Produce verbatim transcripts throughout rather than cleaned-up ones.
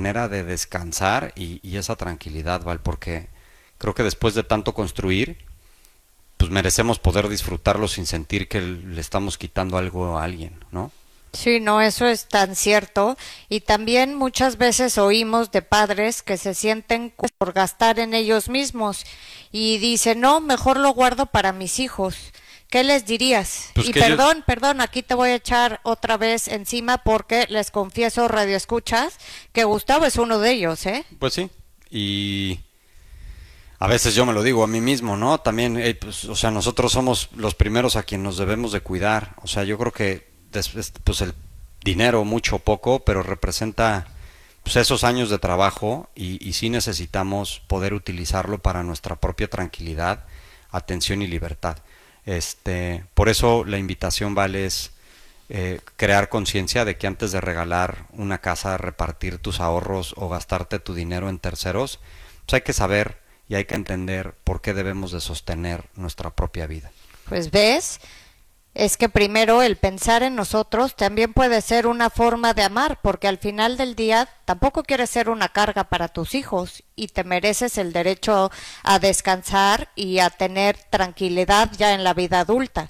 manera de descansar y, y esa tranquilidad, ¿vale? Porque creo que después de tanto construir, pues merecemos poder disfrutarlo sin sentir que le estamos quitando algo a alguien, ¿no? Sí, no, eso es tan cierto. Y también muchas veces oímos de padres que se sienten cu- por gastar en ellos mismos y dicen, no, mejor lo guardo para mis hijos. ¿Qué les dirías? Pues Y que ellos, perdón, perdón, aquí te voy a echar otra vez encima porque les confieso, radio escuchas, que Gustavo es uno de ellos, ¿eh? pues sí, y a veces yo me lo digo a mí mismo, ¿no? También, eh, pues, o sea, nosotros somos los primeros a quien nos debemos de cuidar. O sea, yo creo que des- pues el dinero, mucho o poco, pero representa pues esos años de trabajo y, y sí necesitamos poder utilizarlo para nuestra propia tranquilidad, atención y libertad. Este, por eso la invitación, vale, es eh, crear conciencia de que antes de regalar una casa, repartir tus ahorros o gastarte tu dinero en terceros, pues hay que saber y hay que entender por qué debemos de sostener nuestra propia vida. Pues ves, es que primero el pensar en nosotros también puede ser una forma de amar, porque al final del día tampoco quieres ser una carga para tus hijos y te mereces el derecho a descansar y a tener tranquilidad ya en la vida adulta.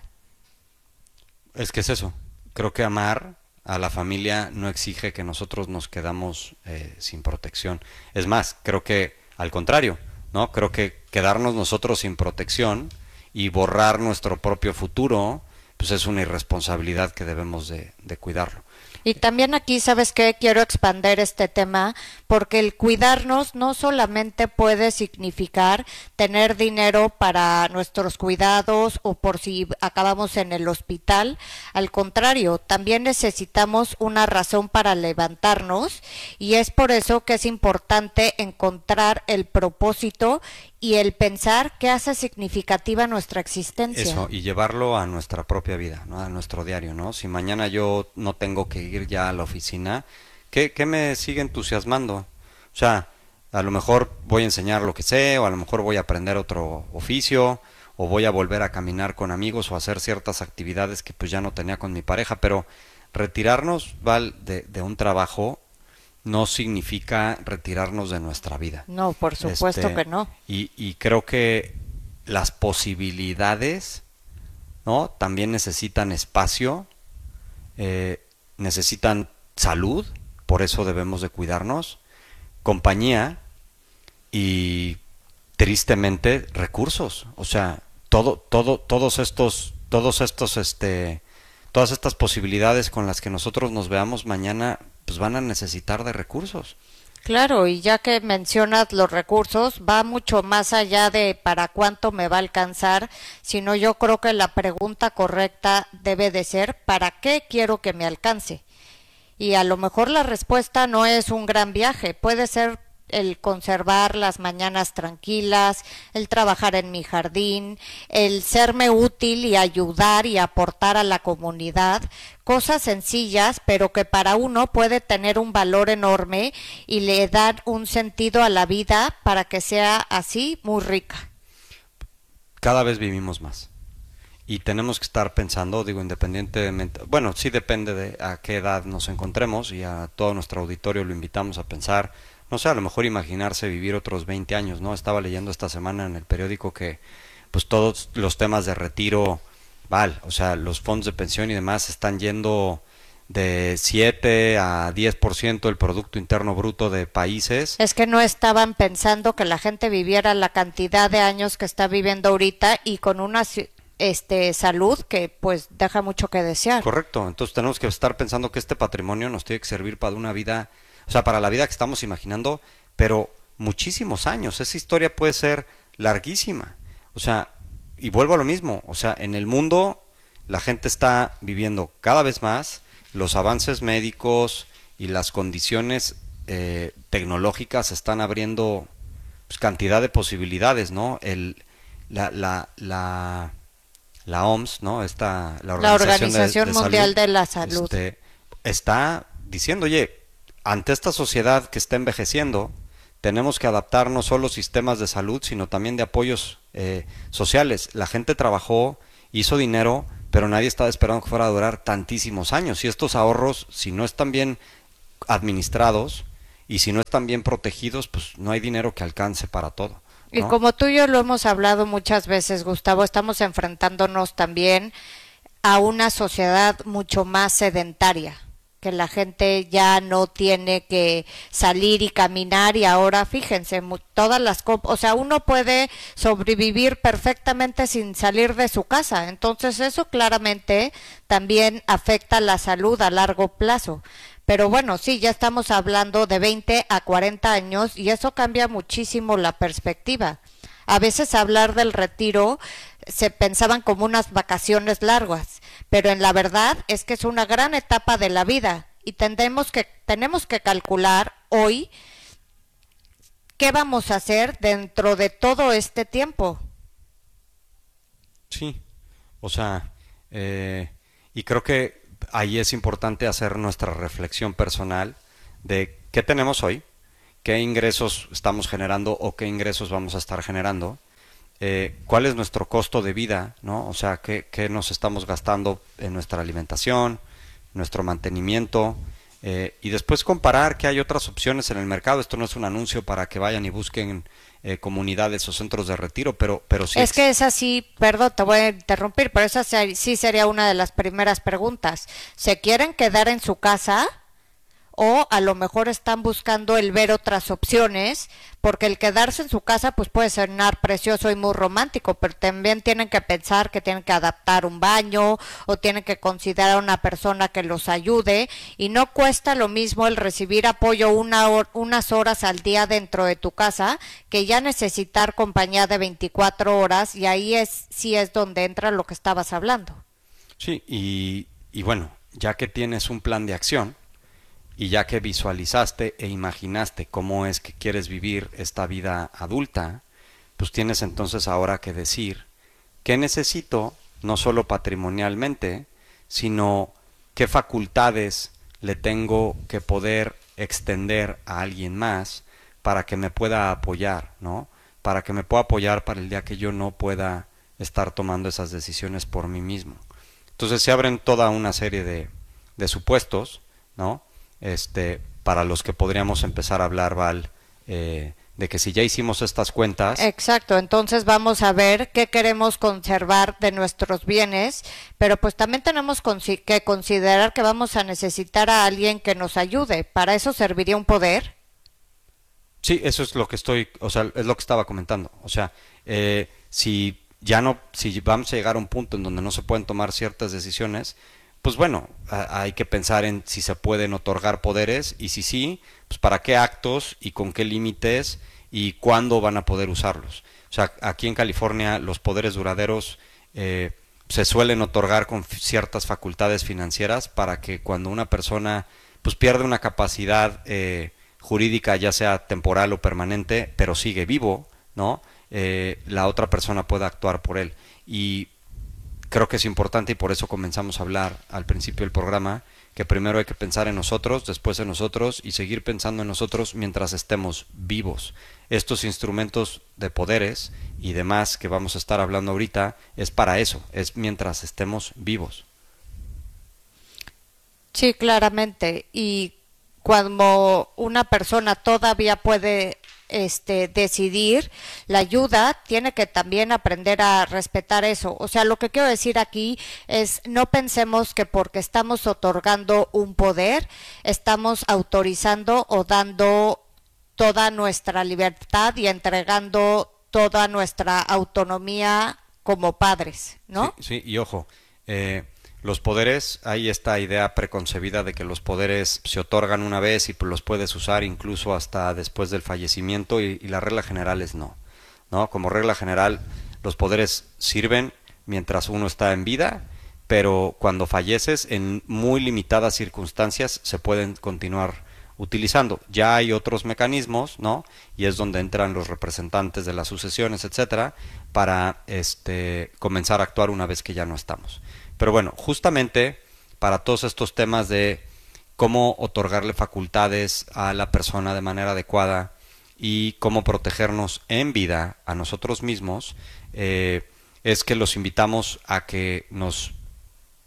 Es que es eso. Creo que amar a la familia no exige que nosotros nos quedamos eh, sin protección. Es más, creo que al contrario, ¿no? Creo que quedarnos nosotros sin protección y borrar nuestro propio futuro, pues es una irresponsabilidad que debemos de, de cuidarlo. Y también aquí, ¿sabes qué? Quiero expander este tema porque el cuidarnos no solamente puede significar tener dinero para nuestros cuidados o por si acabamos en el hospital. Al contrario, también necesitamos una razón para levantarnos y es por eso que es importante encontrar el propósito y el pensar qué hace significativa nuestra existencia. Eso, y llevarlo a nuestra propia vida, ¿no? A nuestro diario, ¿no? Si mañana yo no tengo que ir ya a la oficina, ¿qué, qué me sigue entusiasmando? O sea, a lo mejor voy a enseñar lo que sé, o a lo mejor voy a aprender otro oficio, o voy a volver a caminar con amigos o hacer ciertas actividades que pues ya no tenía con mi pareja, pero retirarnos, Val, de, de un trabajo no significa retirarnos de nuestra vida. No, por supuesto Este, que no. y, y creo que las posibilidades, ¿no? También necesitan espacio, eh, necesitan salud, por eso debemos de cuidarnos, compañía y tristemente recursos. O sea, todo, todo, todos estos, todos estos, este, todas estas posibilidades con las que nosotros nos veamos mañana, pues van a necesitar de recursos. Claro, y ya que mencionas los recursos, va mucho más allá de para cuánto me va a alcanzar, sino yo creo que la pregunta correcta debe de ser ¿para qué quiero que me alcance? Y a lo mejor la respuesta no es un gran viaje, puede ser el conservar las mañanas tranquilas, el trabajar en mi jardín, el serme útil y ayudar y aportar a la comunidad, cosas sencillas pero que para uno puede tener un valor enorme y le dan un sentido a la vida para que sea así muy rica. Cada vez vivimos más. Y tenemos que estar pensando, digo, independientemente, bueno, sí depende de a qué edad nos encontremos y a todo nuestro auditorio lo invitamos a pensar, no sé, a lo mejor imaginarse vivir otros veinte años, ¿no? Estaba leyendo esta semana en el periódico que pues todos los temas de retiro, vale, o sea, los fondos de pensión y demás están yendo de siete a diez por ciento del Producto Interno Bruto de países. Es que no estaban pensando que la gente viviera la cantidad de años que está viviendo ahorita y con una este salud que pues deja mucho que desear. Correcto, entonces tenemos que estar pensando que este patrimonio nos tiene que servir para una vida, o sea, para la vida que estamos imaginando, pero muchísimos años. Esa historia puede ser larguísima. O sea, y vuelvo a lo mismo, o sea, en el mundo la gente está viviendo cada vez más, los avances médicos y las condiciones eh, tecnológicas están abriendo pues, cantidad de posibilidades, ¿no? El, la, la, la la O M S, ¿no? Esta, la La Organización de, Organización de Salud, Mundial de la Salud. este, está diciendo, oye, ante esta sociedad que está envejeciendo, tenemos que adaptar no solo sistemas de salud, sino también de apoyos eh, sociales. La gente trabajó, hizo dinero, pero nadie estaba esperando que fuera a durar tantísimos años. Y estos ahorros, si no están bien administrados y si no están bien protegidos, pues no hay dinero que alcance para todo, Y ¿no? como tú y yo lo hemos hablado muchas veces, Gustavo, estamos enfrentándonos también a una sociedad mucho más sedentaria, que la gente ya no tiene que salir y caminar y ahora fíjense, todas las, o sea, uno puede sobrevivir perfectamente sin salir de su casa, entonces eso claramente también afecta la salud a largo plazo. Pero bueno, sí, ya estamos hablando de veinte a cuarenta años y eso cambia muchísimo la perspectiva. A veces hablar del retiro se pensaban como unas vacaciones largas, pero en la verdad es que es una gran etapa de la vida y tendremos que, tenemos que calcular hoy qué vamos a hacer dentro de todo este tiempo. Sí, o sea, eh, y creo que ahí es importante hacer nuestra reflexión personal de qué tenemos hoy, qué ingresos estamos generando o qué ingresos vamos a estar generando, eh, cuál es nuestro costo de vida, ¿no? O sea, qué, qué nos estamos gastando en nuestra alimentación, nuestro mantenimiento, eh, y después comparar que hay otras opciones en el mercado. Esto no es un anuncio para que vayan y busquen eh, comunidades o centros de retiro, pero, pero sí Es ex- que es así, perdón, te voy a interrumpir, pero esa sí sería una de las primeras preguntas. ¿Se quieren quedar en su casa? O a lo mejor están buscando el ver otras opciones, porque el quedarse en su casa pues puede sonar precioso y muy romántico, pero también tienen que pensar que tienen que adaptar un baño o tienen que considerar una persona que los ayude y no cuesta lo mismo el recibir apoyo una hor unas horas al día dentro de tu casa que ya necesitar compañía de veinticuatro horas y ahí es sí es donde entra lo que estabas hablando. sí, y, y bueno, ya que tienes un plan de acción, y ya que visualizaste e imaginaste cómo es que quieres vivir esta vida adulta, pues tienes entonces ahora que decir qué necesito, no solo patrimonialmente, sino qué facultades le tengo que poder extender a alguien más para que me pueda apoyar, ¿no? Para que me pueda apoyar para el día que yo no pueda estar tomando esas decisiones por mí mismo. Entonces se abren toda una serie de, de supuestos, ¿no? Este, para los que podríamos empezar a hablar, Val, eh, de que si ya hicimos estas cuentas, Exacto, entonces vamos a ver qué queremos conservar de nuestros bienes, pero pues también tenemos que considerar que vamos a necesitar a alguien que nos ayude. ¿Para eso serviría un poder? sí, eso es lo que estoy, o sea, es lo que estaba comentando. O sea, eh, si ya no, si vamos a llegar a un punto en donde no se pueden tomar ciertas decisiones, pues bueno, a- hay que pensar en si se pueden otorgar poderes y si sí, pues para qué actos y con qué límites y cuándo van a poder usarlos. O sea, aquí en California los poderes duraderos eh, se suelen otorgar con f- ciertas facultades financieras para que cuando una persona pues pierde una capacidad eh, jurídica, ya sea temporal o permanente, pero sigue vivo, ¿no? Eh, la otra persona pueda actuar por él. Y creo que es importante y por eso comenzamos a hablar al principio del programa que primero hay que pensar en nosotros, después en nosotros y seguir pensando en nosotros mientras estemos vivos. Estos instrumentos de poderes y demás que vamos a estar hablando ahorita es para eso, es mientras estemos vivos. Sí, claramente. Y cuando una persona todavía puede este decidir, la ayuda tiene que también aprender a respetar eso. O sea, lo que quiero decir aquí es no pensemos que porque estamos otorgando un poder, estamos autorizando o dando toda nuestra libertad y entregando toda nuestra autonomía como padres, Sí, ¿no? sí, y ojo, eh, los poderes, hay esta idea preconcebida de que los poderes se otorgan una vez y pues los puedes usar incluso hasta después del fallecimiento y, y la regla general es no, ¿no? Como regla general, los poderes sirven mientras uno está en vida, pero cuando falleces, en muy limitadas circunstancias, se pueden continuar utilizando. Ya hay otros mecanismos, ¿no? Y es donde entran los representantes de las sucesiones, etcétera, para este comenzar a actuar una vez que ya no estamos. Pero bueno, justamente para todos estos temas de cómo otorgarle facultades a la persona de manera adecuada y cómo protegernos en vida a nosotros mismos, eh, es que los invitamos a que nos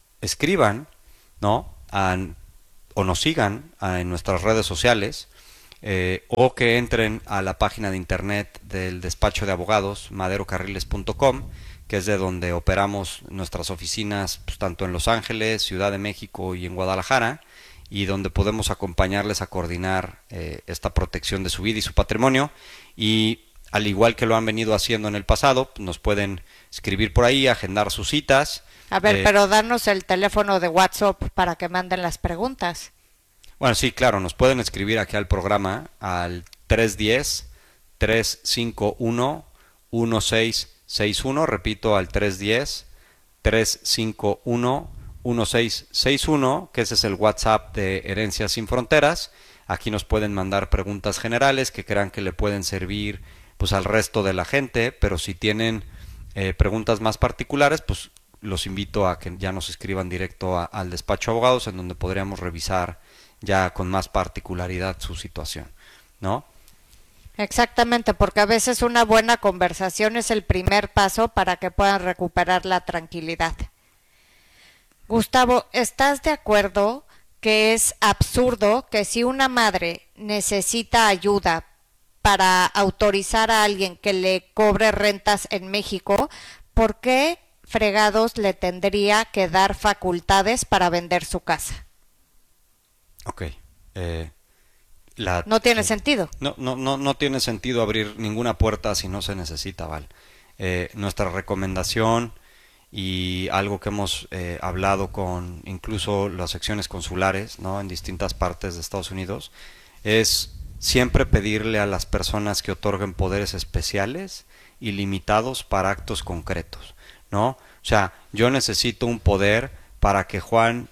escriban, ¿no? A- o nos sigan a- en nuestras redes sociales. eh, o que entren a la página de internet del despacho de abogados maderocarriles punto com, que es de donde operamos nuestras oficinas, pues, tanto en Los Ángeles, Ciudad de México y en Guadalajara, y donde podemos acompañarles a coordinar eh, esta protección de su vida y su patrimonio. Y al igual que lo han venido haciendo en el pasado, nos pueden escribir por ahí, agendar sus citas. A ver, Eh, pero danos el teléfono de WhatsApp para que manden las preguntas. bueno, sí, claro, nos pueden escribir aquí al programa al tres uno cero, tres cinco uno, uno seis seis uno, repito, al tres uno cero, tres cinco uno, uno seis seis uno, que ese es el WhatsApp de Herencias Sin Fronteras. Aquí nos pueden mandar preguntas generales que crean que le pueden servir pues al resto de la gente, pero si tienen eh, preguntas más particulares, pues los invito a que ya nos escriban directo a, al despacho de abogados, en donde podríamos revisar ya con más particularidad su situación, ¿no? Exactamente, porque a veces una buena conversación es el primer paso para que puedan recuperar la tranquilidad. Gustavo, ¿estás de acuerdo que es absurdo que si una madre necesita ayuda para autorizar a alguien que le cobre rentas en México, ¿por qué fregados le tendría que dar facultades para vender su casa? Ok. Eh, la, No tiene eh, sentido. no, no, no, no tiene sentido abrir ninguna puerta si no se necesita, Val. Eh, nuestra recomendación y algo que hemos eh, hablado con incluso las secciones consulares, ¿no?, en distintas partes de Estados Unidos, es siempre pedirle a las personas que otorguen poderes especiales y limitados para actos concretos, ¿no? O sea, yo necesito un poder para que Juan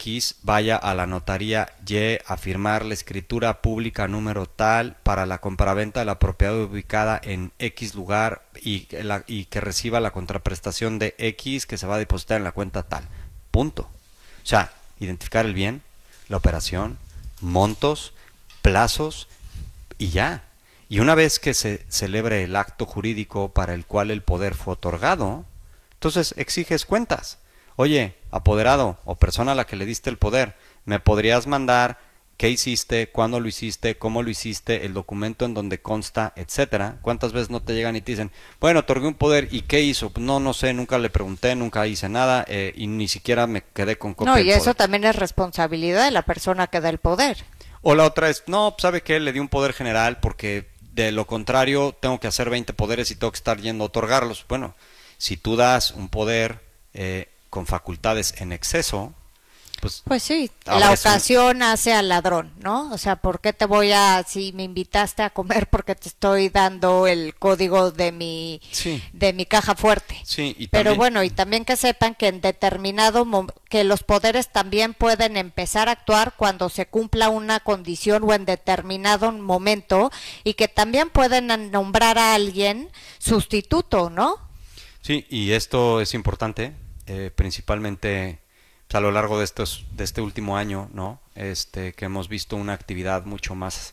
X vaya a la notaría Y a firmar la escritura pública número tal para la compraventa de la propiedad ubicada en X lugar y, la, y que reciba la contraprestación de X que se va a depositar en la cuenta tal. Punto. O sea, identificar el bien, la operación, montos, plazos y ya. Y una vez que se celebre el acto jurídico para el cual el poder fue otorgado, entonces exiges cuentas. Oye, apoderado o persona a la que le diste el poder, ¿me podrías mandar qué hiciste, cuándo lo hiciste, cómo lo hiciste, el documento en donde consta, etcétera? ¿Cuántas veces no te llegan y te dicen, bueno, otorgué un poder y qué hizo? Pues no, no sé, nunca le pregunté, nunca hice nada eh, y ni siquiera me quedé con copia No, del y eso poder. también es responsabilidad de la persona que da el poder. O la otra es, no, ¿sabe qué? Le di un poder general porque de lo contrario tengo que hacer veinte poderes y tengo que estar yendo a otorgarlos. Bueno, si tú das un poder eh, con facultades en exceso, pues Pues sí, ahora la es un- ocasión hace al ladrón, ¿no? O sea, ¿por qué te voy a, si me invitaste a comer porque te estoy dando el código de mi, Sí, de mi caja fuerte? sí, y Pero también, bueno, y también que sepan que en determinado mo- que los poderes también pueden empezar a actuar cuando se cumpla una condición o en determinado momento y que también pueden nombrar a alguien sustituto, ¿no? sí, y esto es importante, eh, principalmente pues, a lo largo de estos, de este último año, ¿no? Este, que hemos visto una actividad mucho más,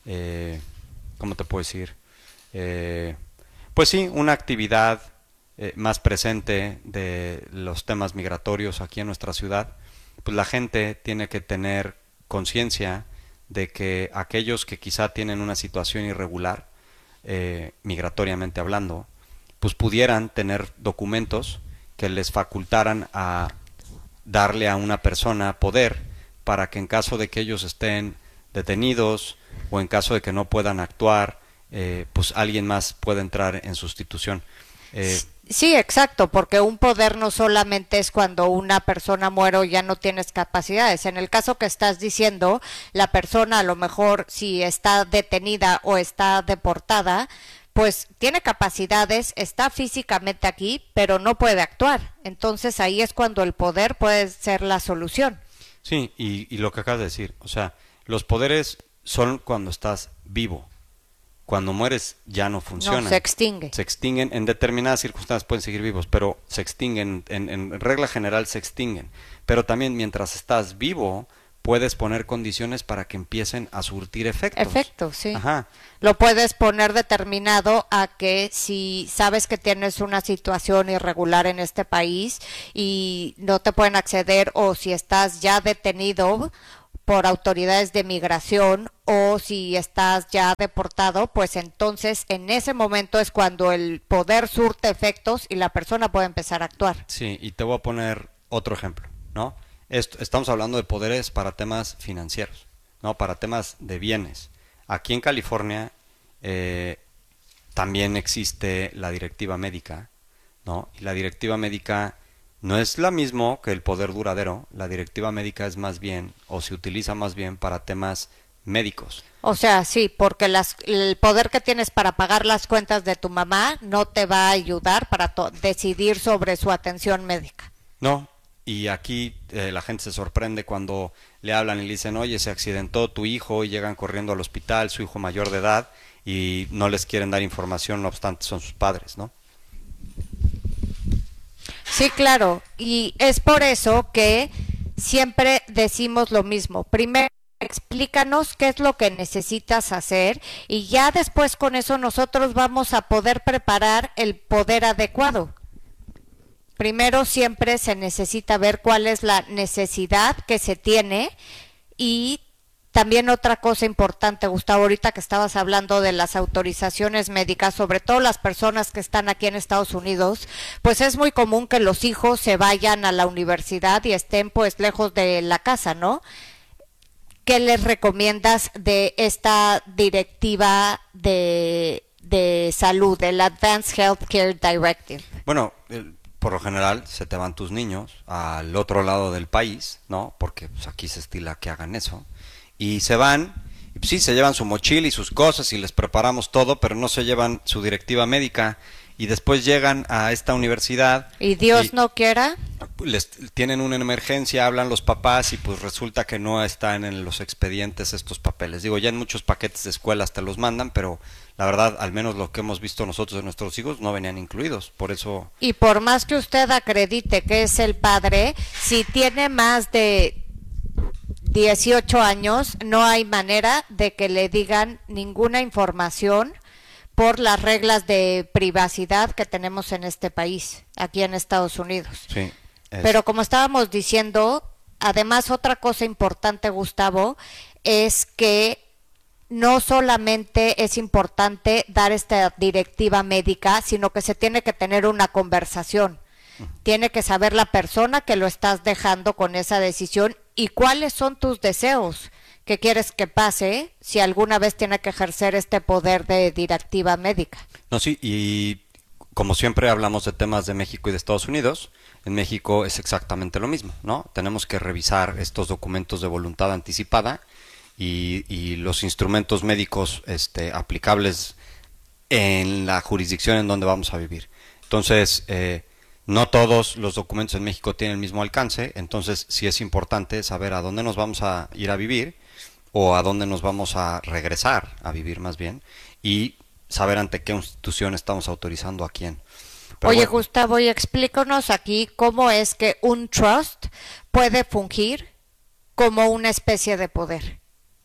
eh, ¿cómo te puedo decir? Eh, pues sí, una actividad eh, más presente de los temas migratorios aquí en nuestra ciudad. Pues la gente tiene que tener conciencia de que aquellos que quizá tienen una situación irregular, eh, migratoriamente hablando, pues pudieran tener documentos que les facultaran a darle a una persona poder para que en caso de que ellos estén detenidos o en caso de que no puedan actuar, eh, pues alguien más pueda entrar en sustitución. Eh, Sí, exacto, porque un poder no solamente es cuando una persona muere o ya no tienes capacidades. En el caso que estás diciendo, la persona a lo mejor si está detenida o está deportada, pues tiene capacidades, está físicamente aquí, pero no puede actuar. Entonces ahí es cuando el poder puede ser la solución. sí, y, y lo que acabas de decir, o sea, los poderes son cuando estás vivo. Cuando mueres ya no No, funcionan. se extingue. Se extinguen, en determinadas circunstancias pueden seguir vivos, pero se extinguen, en, en regla general se extinguen. Pero también mientras estás vivo, puedes poner condiciones para que empiecen a surtir efectos. Efecto, sí. Ajá. Lo puedes poner determinado a que si sabes que tienes una situación irregular en este país y no te pueden acceder o si estás ya detenido por autoridades de migración o si estás ya deportado, pues entonces en ese momento es cuando el poder surte efectos y la persona puede empezar a actuar. Sí, y te voy a poner otro ejemplo, ¿no? Esto, estamos hablando de poderes para temas financieros, ¿no? Para temas de bienes. Aquí en California eh, también existe la directiva médica, ¿no? Y la directiva médica no es la mismo que el poder duradero. La directiva médica es más bien, o se utiliza más bien para temas médicos. O sea, sí, porque las, el poder que tienes para pagar las cuentas de tu mamá no te va a ayudar para to- decidir sobre su atención médica. No, y aquí eh, la gente se sorprende cuando le hablan y le dicen, oye, se accidentó tu hijo y llegan corriendo al hospital, su hijo mayor de edad, y no les quieren dar información, no obstante son sus padres, ¿no? Sí, claro, y es por eso que siempre decimos lo mismo. Primero, explícanos qué es lo que necesitas hacer y ya después con eso nosotros vamos a poder preparar el poder adecuado. Primero siempre se necesita ver cuál es la necesidad que se tiene y también otra cosa importante, Gustavo, ahorita que estabas hablando de las autorizaciones médicas, sobre todo las personas que están aquí en Estados Unidos, pues es muy común que los hijos se vayan a la universidad y estén pues lejos de la casa, ¿no? ¿Qué les recomiendas de esta directiva de, de salud, el Advanced Healthcare Directive? Bueno, el- por lo general se te van tus niños al otro lado del país, ¿no? Porque pues, aquí se estila que hagan eso. Y se van, y pues, sí, se llevan su mochila y sus cosas y les preparamos todo, pero no se llevan su directiva médica. Y después llegan a esta universidad Y Dios y no quiera. les tienen una emergencia, hablan los papás y pues resulta que no están en los expedientes estos papeles. Digo, ya en muchos paquetes de escuelas te los mandan, pero la verdad, al menos lo que hemos visto nosotros de nuestros hijos, no venían incluidos. Por eso, Y por más que usted acredite que es el padre, si tiene más de dieciocho años, no hay manera de que le digan ninguna información por las reglas de privacidad que tenemos en este país, aquí en Estados Unidos. sí. Es, Pero como estábamos diciendo, además otra cosa importante, Gustavo, es que no solamente es importante dar esta directiva médica, sino que se tiene que tener una conversación. Tiene que saber la persona que lo estás dejando con esa decisión y cuáles son tus deseos que quieres que pase si alguna vez tiene que ejercer este poder de directiva médica. no, sí, y como siempre hablamos de temas de México y de Estados Unidos, en México es exactamente lo mismo, ¿no? Tenemos que revisar estos documentos de voluntad anticipada y, y los instrumentos médicos este, aplicables en la jurisdicción en donde vamos a vivir. Entonces, eh, no todos los documentos en México tienen el mismo alcance, entonces sí es importante saber a dónde nos vamos a ir a vivir o a dónde nos vamos a regresar a vivir más bien y saber ante qué institución estamos autorizando a quién. Pero Oye, bueno, Gustavo, y explícanos aquí cómo es que un trust puede fungir como una especie de poder.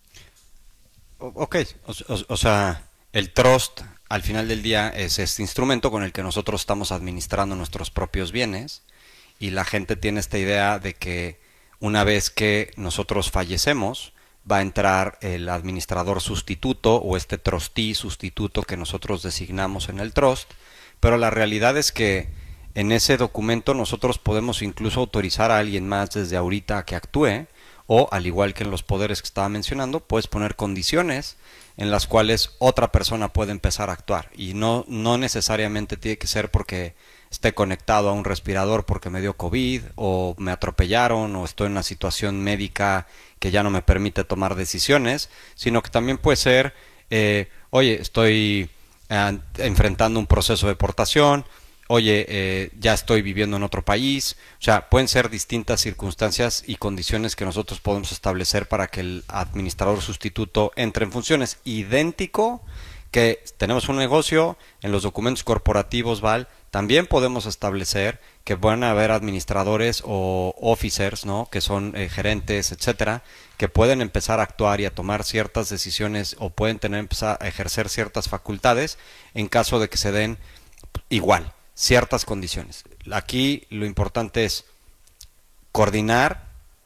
o- ok, o, o- o sea, el trust al final del día es este instrumento con el que nosotros estamos administrando nuestros propios bienes y la gente tiene esta idea de que una vez que nosotros fallecemos va a entrar el administrador sustituto o este trustee sustituto que nosotros designamos en el trust, pero la realidad es que en ese documento nosotros podemos incluso autorizar a alguien más desde ahorita a que actúe o al igual que en los poderes que estaba mencionando, puedes poner condiciones en las cuales otra persona puede empezar a actuar y no, no necesariamente tiene que ser porque esté conectado a un respirador porque me dio COVID o me atropellaron o estoy en una situación médica que ya no me permite tomar decisiones, sino que también puede ser, eh, oye, estoy eh, enfrentando un proceso de deportación, oye, eh, ya estoy viviendo en otro país, o sea, pueden ser distintas circunstancias y condiciones que nosotros podemos establecer para que el administrador sustituto entre en funciones. Idéntico que tenemos un negocio, en los documentos corporativos, Val, también podemos establecer que van a haber administradores o officers, ¿no? Que son eh, gerentes, etcétera, que pueden empezar a actuar y a tomar ciertas decisiones o pueden tener empezar a ejercer ciertas facultades en caso de que se den igual ciertas condiciones. Aquí lo importante es coordinar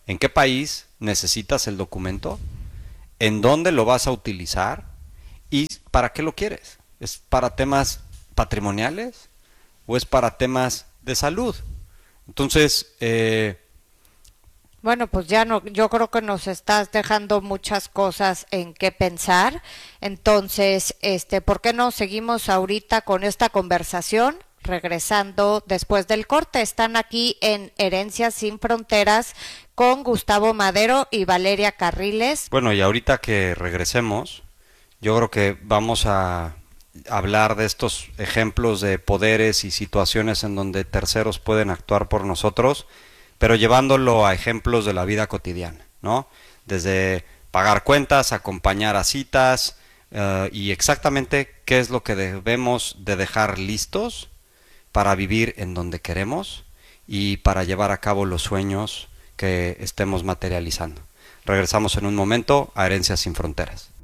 ¿En qué país necesitas el documento? ¿En dónde lo vas a utilizar? ¿Y para qué lo quieres? ¿Es para temas patrimoniales o es para temas de salud? Entonces, eh, Bueno, pues ya no, yo creo que nos estás dejando muchas cosas en qué pensar. Entonces, este, ¿por qué no seguimos ahorita con esta conversación? Regresando después del corte, están aquí en Herencias sin Fronteras con Gustavo Madero y Valeria Carriles. bueno, y ahorita que regresemos, yo creo que vamos a hablar de estos ejemplos de poderes y situaciones en donde terceros pueden actuar por nosotros, pero llevándolo a ejemplos de la vida cotidiana, ¿no? Desde pagar cuentas, acompañar a citas, eh, y exactamente qué es lo que debemos de dejar listos para vivir en donde queremos y para llevar a cabo los sueños que estemos materializando. Regresamos en un momento a Herencias sin Fronteras.